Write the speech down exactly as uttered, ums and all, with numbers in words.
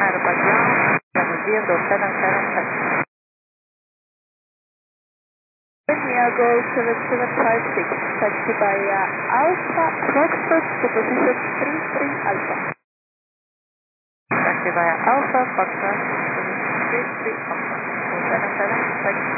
Azerbaiján, Zero seven seven six. Santiago seven seven five six, taxi via Alpha, Foxtrot to position three three Alpha. Taxi via Alpha, Foxtrot, three three Alpha, zero seven seven six.